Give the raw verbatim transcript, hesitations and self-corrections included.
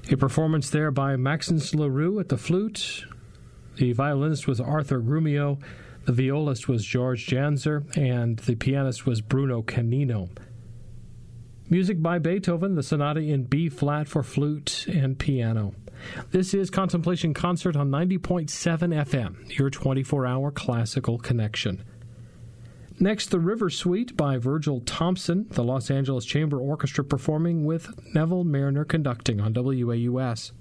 A performance there by Maxence Leroux at the flute. The violinist was Arthur Grumio, the violist was George Janzer, and the pianist was Bruno Canino. Music by Beethoven, the sonata in B-flat for flute and piano. This is Contemplation Concert on ninety point seven F M, your twenty-four hour classical connection. Next, the River Suite by Virgil Thompson, the Los Angeles Chamber Orchestra performing with Neville Mariner conducting on W A U S.